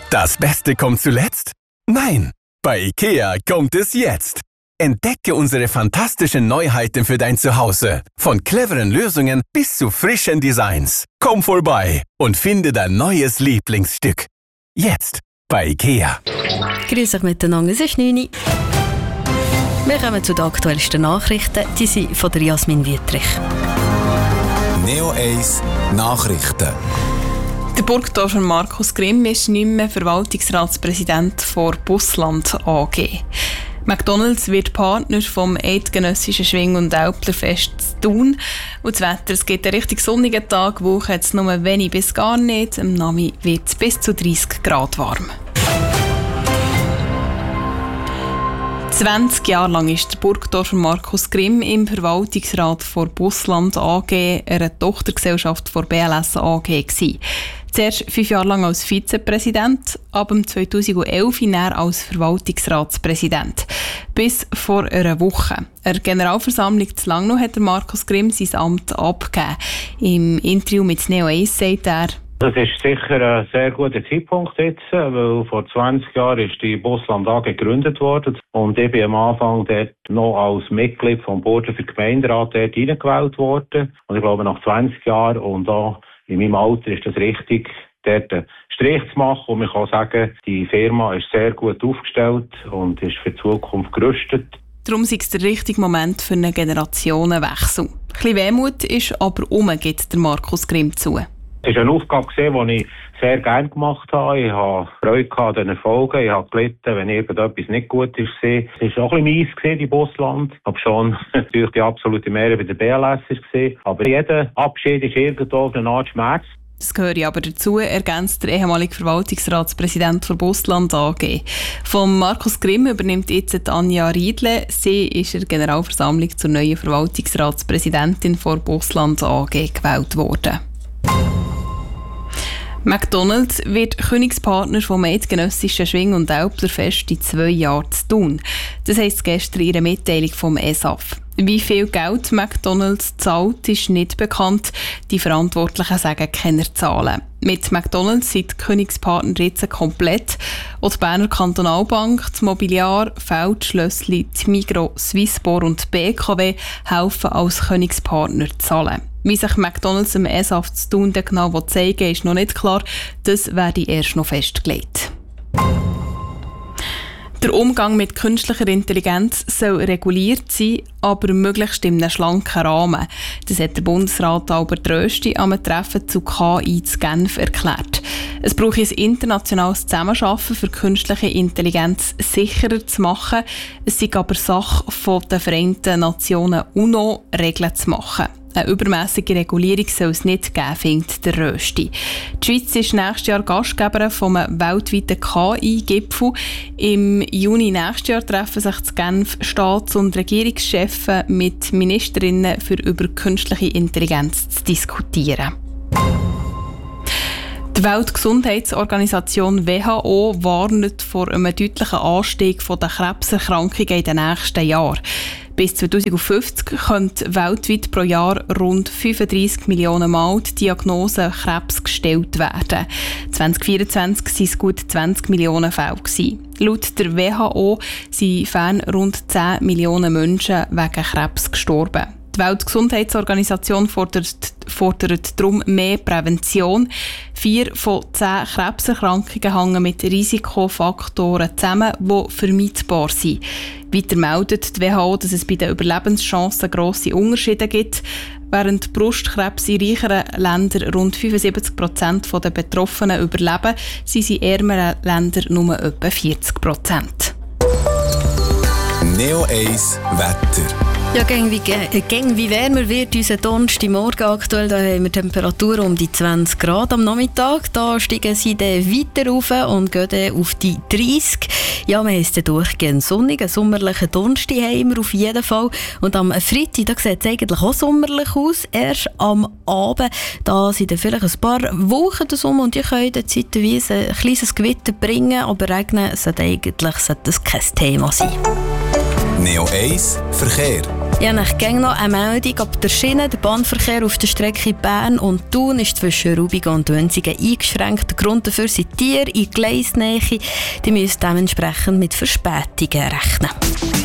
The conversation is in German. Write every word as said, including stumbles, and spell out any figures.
Das Beste kommt zuletzt? Nein, bei IKEA kommt es jetzt. Entdecke unsere fantastischen Neuheiten für dein Zuhause. Von cleveren Lösungen bis zu frischen Designs. Komm vorbei und finde dein neues Lieblingsstück. Jetzt bei IKEA. Grüß euch miteinander, es ist neun Uhr. Wir kommen zu den aktuellsten Nachrichten. Die sind von der Jasmin Wietrich. Neo eins Nachrichten. Der Burgdorfer Markus Grimm ist nicht mehr Verwaltungsratspräsident vor Bussland A G. McDonalds wird Partner vom eidgenössischen Schwing- und Älplerfest Thun. Und das Wetter, es gibt einen richtig sonnigen Tag, Woche hat es nur wenig bis gar nicht. Am Nachmittag wird es bis zu dreissig Grad warm. zwanzig Jahre lang war der Burgdorfer Markus Grimm im Verwaltungsrat von Bussland A G, einer Tochtergesellschaft von B L S A G, gewesen. Zuerst fünf Jahre lang als Vizepräsident, ab zweitausendelf dann als Verwaltungsratspräsident. Bis vor einer Woche. Eine Generalversammlung zu Langnau hat der Markus Grimm sein Amt abgegeben. Im Interview mit Neo eins sagt er: Das ist sicher ein sehr guter Zeitpunkt jetzt, weil vor zwanzig Jahren ist die Bussland A G gegründet worden und ich bin am Anfang dort noch als Mitglied vom Board für Gemeinderat dort reingewählt worden. Und ich glaube, nach zwanzig Jahren und auch in meinem Alter ist das richtig, dort einen Strich zu machen. Und man kann sagen, die Firma ist sehr gut aufgestellt und ist für die Zukunft gerüstet. Darum ist es der richtige Moment für einen Generationenwechsel. Ein bisschen Wehmut ist aber um, gibt der Markus Grimm zu. Es war eine Aufgabe, die ich sehr gerne gemacht habe. Ich habe Freude an den Erfolgen. Ich habe gelitten, wenn irgendetwas nicht gut ist. Es war auch ein bisschen mies, die Bussland. Aber schon natürlich die absolute Mehrheit bei der B L S war. Aber jeder Abschied ist irgendwo auf eine Art Schmerz. Das gehöre aber dazu, ergänzt der ehemalige Verwaltungsratspräsident von Bussland A G. Von Markus Grimm übernimmt jetzt Anja Riedle. Sie ist in der Generalversammlung zur neuen Verwaltungsratspräsidentin von Bussland A G gewählt worden. McDonalds wird Königspartner vom eidgenössischen Schwing- und Älplerfest in zwei Jahren zu Thun. Das heisst gestern in einer Mitteilung vom E S A F. Wie viel Geld McDonalds zahlt, ist nicht bekannt. Die Verantwortlichen sagen keine Zahlen. Mit McDonalds sind die Königspartner jetzt komplett. Auch die Berner Kantonalbank, das Mobiliar, Feldschlössli, die Migros, Swissbor und die B K W helfen als Königspartner zu zahlen. Wie sich McDonalds im E S A F zu Thun genau zeigen will, ist noch nicht klar. Das werde erst noch festgelegt. Der Umgang mit künstlicher Intelligenz soll reguliert sein, aber möglichst in einem schlanken Rahmen. Das hat der Bundesrat Albert Rösti am Treffen zu K I zu Genf erklärt. Es braucht ein internationales Zusammenarbeiten, für künstliche Intelligenz sicherer zu machen. Es sei aber Sache der Vereinten Nationen UNO, Regeln zu machen. Eine übermässige Regulierung soll es nicht geben, findet der Rösti. Die Schweiz ist nächstes Jahr Gastgeberin vom weltweiten K I-Gipfel. Im Juni nächstes Jahr treffen sich in Genf Staats- und Regierungschefs mit Ministerinnen für über künstliche Intelligenz zu diskutieren. Die Weltgesundheitsorganisation W H O warnt vor einem deutlichen Anstieg der Krebserkrankungen in den nächsten Jahren. Bis zweitausendfünfzig könnte weltweit pro Jahr rund fünfunddreissig Millionen Mal die Diagnose Krebs gestellt werden. zwanzig vierundzwanzig waren es gut zwanzig Millionen Fälle. Laut der W H O sind fern rund zehn Millionen Menschen wegen Krebs gestorben. Die Weltgesundheitsorganisation fordert, fordert darum mehr Prävention. Vier von zehn Krebserkrankungen hängen mit Risikofaktoren zusammen, die vermeidbar sind. Weiter meldet die W H O, dass es bei den Überlebenschancen grosse Unterschiede gibt. Während Brustkrebs in reicheren Ländern rund fünfundsiebzig Prozent der Betroffenen überleben, sind sie in ärmeren Ländern nur etwa vierzig Prozent. Neo eins Wetter. Ja, gäng wie, gäng wie wärmer wird unser Donnerstagmorgen aktuell. Da haben wir Temperaturen um die zwanzig Grad am Nachmittag. Da steigen sie dann weiter rauf und gehen dann auf die dreißig. Ja, wir haben es dann durchgehend sonnig. Einen sommerlichen Donnerstag haben wir auf jeden Fall. Und am Freitag, da sieht es eigentlich auch sommerlich aus. Erst am Abend, da sind dann vielleicht ein paar Wolken um und die können dann zeitweise ein kleines Gewitter bringen. Aber regnen sollte eigentlich sollte das kein Thema sein. Neo eins Verkehr. Ja, nach gang noch eine Meldung ab der Schiene. Der Bahnverkehr auf der Strecke Bern und Thun ist zwischen Rubigen und Dönsigen eingeschränkt. Der Grund dafür sind Tiere in Gleisnähe. Die müssen dementsprechend mit Verspätungen rechnen.